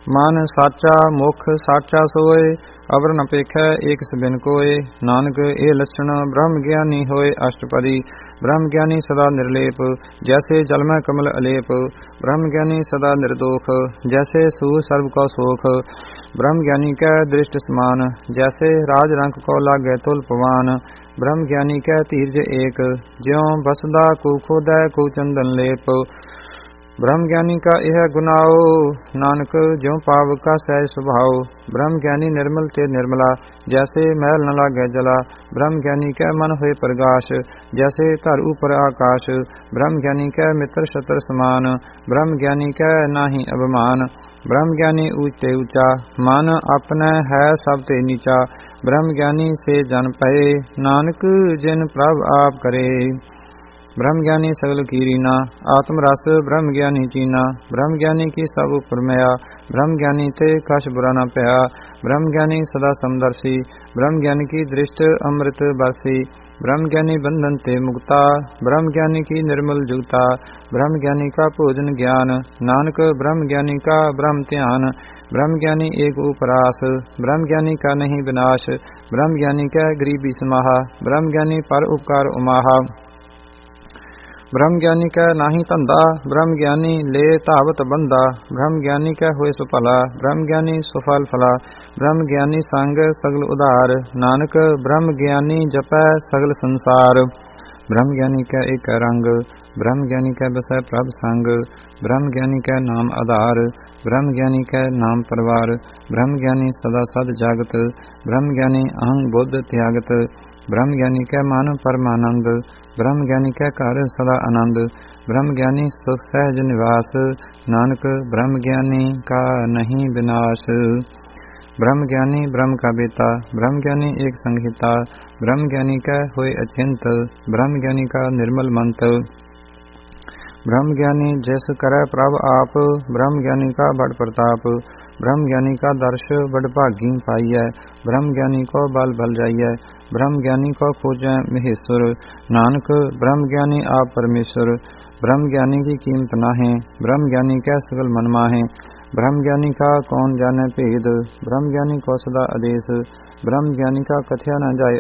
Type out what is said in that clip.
ਮਨ ਸਾਚਾ ਮੁਖ ਸਾਚਾ ਸੋਏ, ਅਵਰ ਨ ਪੇਖੈ ਏਕ ਸਬਿਨ ਕੋਏ। ਨਾਨਕ ਇਹ ਲੱਛਣ ਬ੍ਰਹਮ ਗਿਆਨੀ ਹੋਏ ਅਸ਼ਟਪਦੀ। ਬ੍ਰਹਮ ਗਿਆਨੀ ਸਦਾ ਨਿਰਲੇਪ, ਜੈਸੇ ਜਲ ਮੈਂ ਕਮਲ ਅਲੇਪ। ਬ੍ਰਹਮ ਗਿਆਨੀ ਸਦਾ ਨਿਰਦੋਖ, ਜੈਸੇ ਸੂਰ ਸਰਬ ਕੋ ਸੋਖ। ਬ੍ਰਹਮ ਗਿਆਨੀ ਕੈ ਦ੍ਰਿਸ਼ਟ ਸਮਾਨ, ਜੈਸੇ ਰਾਜ ਰੰਕ ਕੋ ਲਾਗੈ ਤੁਲ ਪਵਾਨ। ਬ੍ਰਹਮ ਗਿਆਨੀ ਕੈ ਧੀਰਜ ਏਕ, ਜਿਉ ਬਸਦਾ ਕੋ ਖੋਦੈ ਕੋ ਚੰਦਨ ਲੇਪ। ਬ੍ਰਹਮ ਗਿਆਨੀ ਕਾ ਇਹ ਗੁਨਾਓ, ਨਾਨਕ ਜਿਉ ਪਾਵ ਕਾ ਸਹਿਜ ਸੁਭਾਉ। ਬ੍ਰਹਮ ਗਿਆਨੀ ਨਿਰਮਲ ਤੇ ਨਿਰਮਲਾ, ਜੈਸੇ ਮਹਿਲ ਨ ਲਾਗੈ ਜਲਾ। ਬ੍ਰਹਮ ਗਿਆਨੀ ਕੈ ਮਨ ਹੋਏ ਪ੍ਰਗਾਸ਼, ਜੈਸੇ ਧਰ ਉਪਰ ਆਕਾਸ਼। ਬ੍ਰਹਮ ਗਿਆਨੀ ਕੈ ਮਿੱਤਰ ਸ਼ਤਰ ਸਮਾਨ, ਬ੍ਰਹਮ ਗਿਆਨੀ ਕੈ ਨਾਹੀ ਅਭਿਮਾਨ। ਬ੍ਰਹਮ ਗਿਆਨੀ ਊਚ ਤੇ ਊਚਾ, ਮਨ ਆਪਣੈ ਹੈ ਸਭ ਤੇ ਨੀਚਾ। ਬ੍ਰਹਮ ਗਿਆਨੀ ਸੇ ਜਨ ਪਏ, ਨਾਨਕ ਜਿਨ ਪ੍ਰਭ ਆਪ ਕਰੇ। ਬ੍ਰਹਮ ਗਿਆਨੀ ਸਗਲ ਕੀਰੀਨਾ, ਆਤਮ ਰਸ ਬ੍ਰਹਮ ਗਿਆਨੀ ਚੀਨਾ। ਬ੍ਰਹਮ ਗਿਆਨੀ ਕੀ ਸਭ ਉਪਰ ਮਿਆ, ਬ੍ਰਹਮ ਗਿਆਨੀ ਤੇ ਕਛ ਬੁਰਾ ਨ ਭਇਆ। ਬ੍ਰਹਮ ਗਿਆਨੀ ਸਦਾ ਸਮਦਰਸੀ, ਬ੍ਰਹਮ ਗਿਆਨੀ ਕੀ ਦ੍ਰਿਸ਼ਟ ਅੰਮ੍ਰਿਤ ਬਰਸੀ। ਬ੍ਰਹਮ ਗਿਆਨੀ ਬੰਧਨ ਤੇ ਮੁਕਤਾ, ਬ੍ਰਹਮ ਗਿਆਨੀ ਕੀ ਨਿਰਮਲ ਜੁਗਤਾ। ਬ੍ਰਹਮ ਗਿਆਨੀ ਕਾ ਭੋਜਨ ਗਿਆਨ, ਨਾਨਕ ਬ੍ਰਹਮ ਗਿਆਨੀ ਕਾ ਬ੍ਰਹਮ ਧਿਆਨ। ਬ੍ਰਹਮ ਗਿਆਨੀ ਏਕ ਉਪਰਾਸ, ਬ੍ਰਹਮ ਗਿਆਨੀ ਕਾ ਨਹੀਂ ਵਿਨਾਸ਼। ਬ੍ਰਹਮ ਗਿਆਨੀ ਕੈ ਗਰੀਬੀ ਸਮਾਹਾ, ਬ੍ਰਹਮ ਗਿਆਨੀ ਪਰ ਉਪਕਾਰ ਉਮਾਹਾ। ਬ੍ਰਹਮ ਗਿਆਨੀ ਕੈ ਨਾਹੀ ਧੰਦਾ, ਬ੍ਰਹਮ ਗਿਆਨੀ ਲੇ ਧਾਵਤ ਬੰਦਾ। ਬ੍ਰਹਮ ਗਿਆਨੀ ਕੈ ਹੋਏ ਸੁਭਲਾ, ਬ੍ਰਹਮ ਗਿਆਨੀ ਸੁਫਲ ਫਲਾ। ਬ੍ਰਹਮ ਗਿਆਨੀ ਸੰਗ ਸਗਲ ਉਧਾਰ, ਨਾਨਕ ਬ੍ਰਹਮ ਗਿਆਨੀ ਜਪੈ ਸਗਲ ਸੰਸਾਰ। ਬ੍ਰਹਮ ਗਿਆਨੀ ਕੈ ਏਕ ਰੰਗ, ਬ੍ਰਹਮ ਗਿਆਨੀ ਕੈ ਬਸੈ ਪ੍ਰਭ ਸੰਗ। ਬ੍ਰਹਮ ਗਿਆਨੀ ਕੈ ਨਾਮ ਆਧਾਰ, ਬ੍ਰਹਮ ਗਿਆਨੀ ਕੈ ਨਾਮ ਪਰਵਾਰ। ਬ੍ਰਹਮ ਗਿਆਨੀ ਸਦਾ ਸਦ ਜਾਗਤ, ਬ੍ਰਹਮ ਗਿਆਨੀ ਅਹੰ ਬੁੱਧ ਤਿਆਗਤ। ਬ੍ਰਹਮ ਗਿਆਨੀ ਕੈ ਮਨ ਪਰਮਾਨੰਦ, ਬ੍ਰਹਮ ਗਿਆਨੀ ਕੈ ਘਰ ਸਦਾ ਆਨੰਦ। ਬ੍ਰਹਮ ਗਿਆਨੀ ਸੁਖ ਸਹਿਜ ਨਿਵਾਸ, ਨਾਨਕ ਬ੍ਰਹਮ ਗਿਆਨੀ ਕਾ ਨਹੀਂ ਵਿਨਾਸ਼। ਬ੍ਰਹਮ ਗਿਆਨੀ ਬ੍ਰਹਮ ਕਾ ਬੇਤਾ, ਬ੍ਰਹਮ ਗਿਆਨੀ ਏਕ ਸੰਹਿਤਾ। ਬ੍ਰਹਮ ਗਿਆਨੀ ਕੈ ਹੋਏ ਅਚਿੰਤ, ਬ੍ਰਹਮ ਗਿਆਨੀ ਕਾ ਨਿਰਮਲ ਮੰਤ। ਬ੍ਰਹਮ ਗਿਆਨੀ ਜਿਸ ਕਰੈ ਪ੍ਰਭ ਆਪ, ਬ੍ਰਹਮ ਗਿਆਨੀ ਕਾ ਬੜ ਪ੍ਰਤਾਪ। ਬ੍ਰਹਮ ਗਿਆਨੀ ਕਾ ਦਰਸ਼ ਬੜ ਭਾਗੀ ਪਾਈਐ, ਬ੍ਰਹਮ ਗਿਆਨੀ ਕੋ ਬਲ ਬਲ ਜਾਈਐ। ਬ੍ਰਹਮ ਗਿਆਨੀ ਕੋ ਖੋਜੈ ਮਹੇਸ਼ਵਰ, ਨਾਨਕ ਬ੍ਰਹਮ ਗਿਆਨੀ ਆਪ ਪਰਮੇਸ਼ਵਰ। ਬ੍ਰਹਮ ਗਿਆਨੀ ਕੀ ਕੀਮਤ ਨਾਹੀਂ, ਬ੍ਰਹਮ ਗਿਆਨੀ ਕੈ ਸਗਲ ਮਨ ਮਾਹੇ। ਬ੍ਰਹਮ ਗਿਆਨੀ ਕਾ ਕੌਣ ਜਾਣੈ ਭੇਦ, ਬ੍ਰਹਮ ਗਿਆਨੀ ਕੋ ਸਦਾ ਆਦੇਸ। ਬ੍ਰਹਮ ਗਿਆਨੀ ਕਾ ਕਥਿਆ ਨ ਜਾਏ